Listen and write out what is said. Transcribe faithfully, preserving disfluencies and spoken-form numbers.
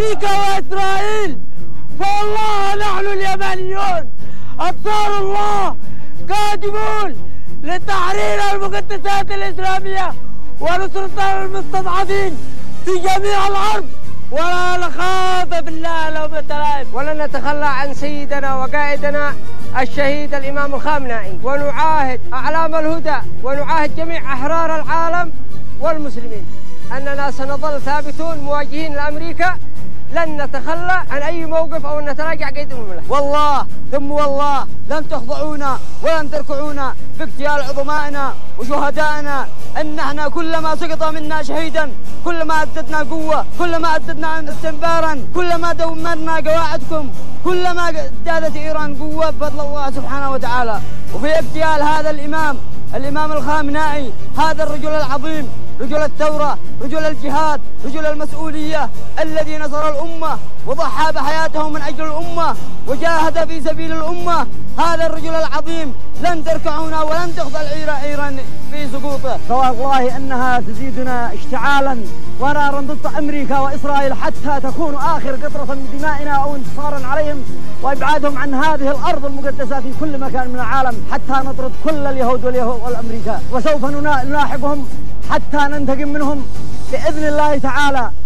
أمريكا وإسرائيل، فوالله نحن اليمنيون أنصار الله قادمون لتحرير المقدسات الإسلامية ونصرة المستضعفين في جميع الأرض، ولا نخاف بالله لومة لائم، ولن نتخلى عن سيدنا وقائدنا الشهيد الإمام الخامنئي، ونعاهد أعلام الهدى ونعاهد جميع أحرار العالم والمسلمين أننا سنظل ثابتون مواجهين لأمريكا، لن نتخلى عن أي موقف أو نتراجع قيد المملكة. والله ثم والله لن تخضعونا ولن تركعونا في اغتيال عظمائنا وشهدائنا، أن احنا كلما سقط منا شهيدا كلما أددنا قوة، كلما أددنا استنبارا، كلما دمرنا قواعدكم، كلما ازدادت إيران قوة بفضل الله سبحانه وتعالى. وفي اغتيال هذا الإمام الإمام الخامنئي، هذا الرجل العظيم، رجل الثورة، رجل الجهاد، رجل المسؤولية، الذي نصر الأمة وضحى بحياته من أجل الأمة وجاهد في سبيل الأمة، هذا الرجل العظيم لن تركعونا ولن تخضع إيران في سقوطه. فوالله أنها تزيدنا اشتعالا ونارا ضد أمريكا وإسرائيل حتى تكون آخر قطرة من دمائنا أو انتصارا عليهم وإبعادهم عن هذه الأرض المقدسة في كل مكان من العالم، حتى نطرد كل اليهود والأمريكا، وسوف نلاحقهم حتى ننتقم منهم بإذن الله تعالى.